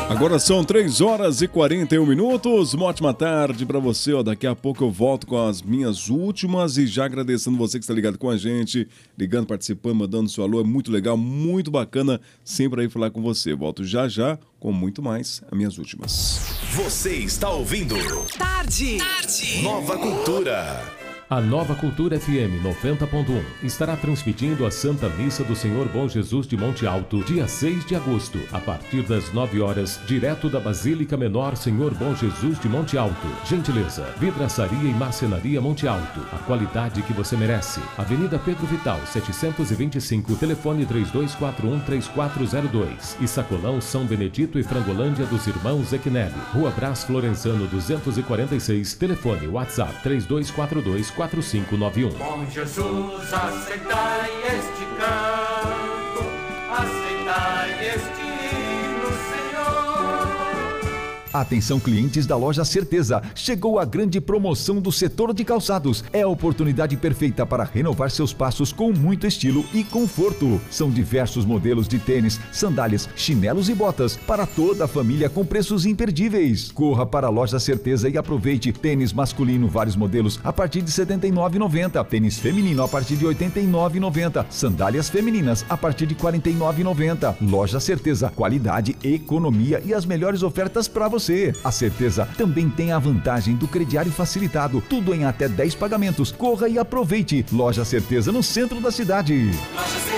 Agora são 3h41. Uma ótima tarde para você. Daqui a pouco eu volto com as minhas últimas e já agradecendo você que está ligado com a gente, ligando, participando, mandando seu alô. É muito legal, muito bacana sempre aí falar com você. Volto já já com muito mais as minhas últimas. Você está ouvindo Tarde. Nova Cultura. A Nova Cultura FM 90.1 estará transmitindo a Santa Missa do Senhor Bom Jesus de Monte Alto, dia 6 de agosto, a partir das 9 horas, direto da Basílica Menor Senhor Bom Jesus de Monte Alto. Gentileza, vidraçaria e marcenaria Monte Alto, a qualidade que você merece. Avenida Pedro Vital, 725, telefone 3241-3402. E Sacolão, São Benedito e Frangolândia dos Irmãos Equinelli. Rua Brás Florenzano 246, telefone WhatsApp 3242-4591. Bom Jesus, aceitai este canto, aceitai este hino, Senhor. Atenção, clientes da Loja Certeza, chegou a grande promoção do setor de calçados. É a oportunidade perfeita para renovar seus passos com muito estilo e conforto. São diversos modelos de tênis, sandálias, chinelos e botas para toda a família com preços imperdíveis. Corra para a Loja Certeza e aproveite. Tênis masculino, vários modelos a partir de R$ 79,90. Tênis feminino a partir de R$ 89,90. Sandálias femininas a partir de R$ 49,90. Loja Certeza, qualidade, economia e as melhores ofertas para você. A Certeza também tem a vantagem do crediário facilitado, tudo em até 10 pagamentos. Corra e aproveite. Loja Certeza no centro da cidade.